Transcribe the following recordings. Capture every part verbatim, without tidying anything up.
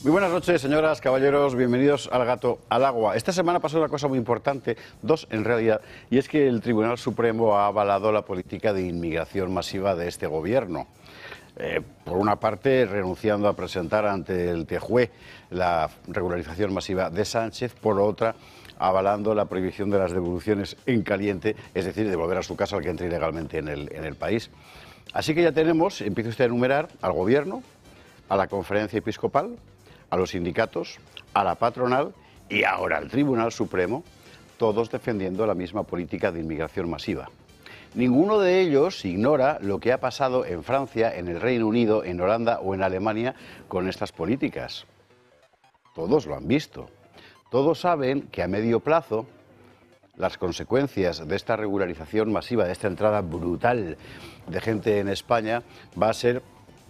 Muy buenas noches, señoras, caballeros, bienvenidos al Gato al Agua. Esta semana pasó una cosa muy importante, dos en realidad, y es que el Tribunal Supremo ha avalado la política de inmigración masiva de este gobierno. Eh, por una parte, renunciando a presentar ante el T J U E la regularización masiva de Sánchez, por otra, avalando la prohibición de las devoluciones en caliente, es decir, devolver a su casa al que entre ilegalmente en el, en el país. Así que ya tenemos, empieza usted a enumerar, al Gobierno, a la Conferencia Episcopal, a los sindicatos, a la patronal y ahora al Tribunal Supremo, todos defendiendo la misma política de inmigración masiva. Ninguno de ellos ignora lo que ha pasado en Francia, en el Reino Unido, en Holanda o en Alemania con estas políticas. Todos lo han visto. Todos saben que a medio plazo las consecuencias de esta regularización masiva, de esta entrada brutal de gente en España, va a ser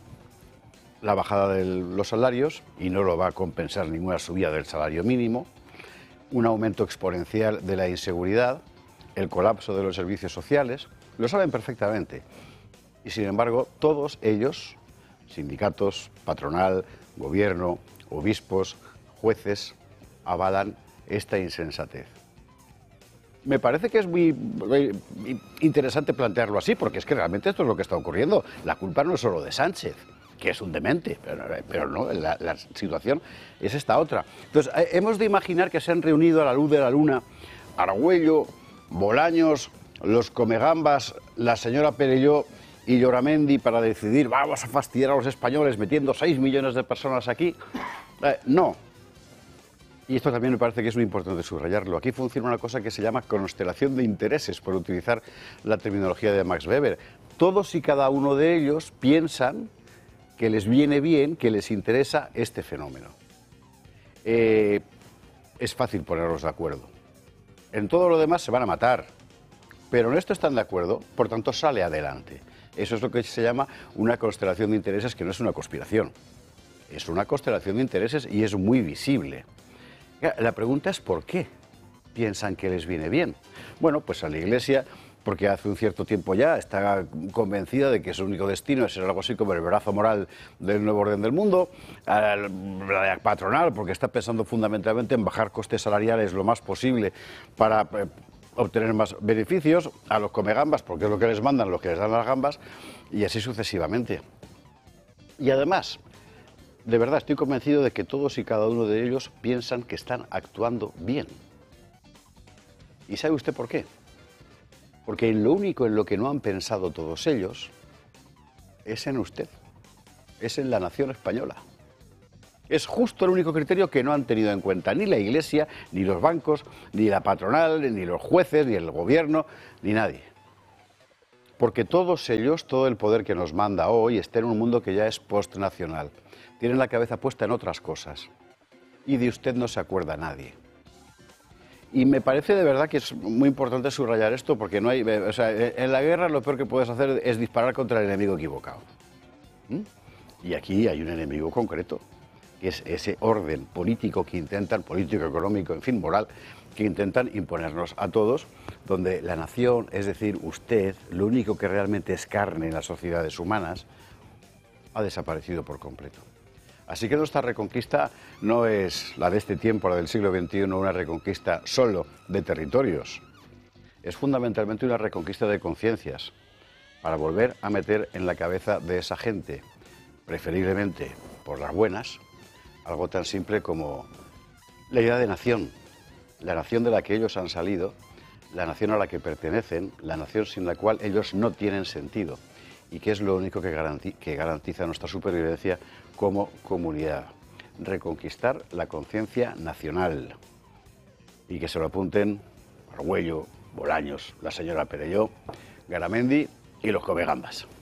la bajada de los salarios, y no lo va a compensar ninguna subida del salario mínimo, un aumento exponencial de la inseguridad, el colapso de los servicios sociales, lo saben perfectamente. Y sin embargo, todos ellos, sindicatos, patronal, gobierno, obispos, jueces, avalan esta insensatez. Me parece que es muy, muy interesante plantearlo así, porque es que realmente esto es lo que está ocurriendo. La culpa no es solo de Sánchez, que es un demente, pero, pero no, la, la situación es esta otra. Entonces, hemos de imaginar que se han reunido a la luz de la luna Argüello, Bolaños, los Comegambas, la señora Perelló y Lloramendi para decidir, vamos a fastidiar a los españoles metiendo seis millones de personas aquí. Eh, no. Y esto también me parece que es muy importante subrayarlo. Aquí funciona una cosa que se llama constelación de intereses, por utilizar la terminología de Max Weber. Todos y cada uno de ellos piensan que les viene bien, que les interesa este fenómeno. Eh, es fácil ponerlos de acuerdo. En todo lo demás se van a matar, pero en esto están de acuerdo, por tanto sale adelante. Eso es lo que se llama una constelación de intereses, que no es una conspiración. Es una constelación de intereses y es muy visible. La pregunta es ¿por qué piensan que les viene bien? Bueno, pues a la Iglesia, porque hace un cierto tiempo ya está convencida de que su único destino es ser algo así como el brazo moral del nuevo orden del mundo, a la patronal, porque está pensando fundamentalmente en bajar costes salariales lo más posible para eh, obtener más beneficios, a los comegambas, porque es lo que les mandan, lo que les dan las gambas, y así sucesivamente. Y además, de verdad, estoy convencido de que todos y cada uno de ellos piensan que están actuando bien. ¿Y sabe usted por qué? Porque en lo único en lo que no han pensado todos ellos es en usted, es en la nación española. Es justo el único criterio que no han tenido en cuenta ni la Iglesia, ni los bancos, ni la patronal, ni los jueces, ni el gobierno, ni nadie. Porque todos ellos, todo el poder que nos manda hoy, está en un mundo que ya es postnacional. Tienen la cabeza puesta en otras cosas. Y de usted no se acuerda nadie. Y me parece de verdad que es muy importante subrayar esto, porque no hay, o sea, en la guerra lo peor que puedes hacer es disparar contra el enemigo equivocado. ¿Mm? Y aquí hay un enemigo concreto, que es ese orden político que intentan, político, económico, en fin, moral, que intentan imponernos a todos, donde la nación, es decir, usted, lo único que realmente es carne en las sociedades humanas, ha desaparecido por completo. Así que nuestra reconquista no es la de este tiempo, la del siglo veintiuno, una reconquista solo de territorios. Es fundamentalmente una reconquista de conciencias, para volver a meter en la cabeza de esa gente, preferiblemente por las buenas, algo tan simple como la idea de nación, la nación de la que ellos han salido, la nación a la que pertenecen, la nación sin la cual ellos no tienen sentido, y que es lo único que garantiza, que garantiza nuestra supervivencia como comunidad. Reconquistar la conciencia nacional. Y que se lo apunten Argüello, Bolaños, la señora Perelló, Garamendi y los Comegambas.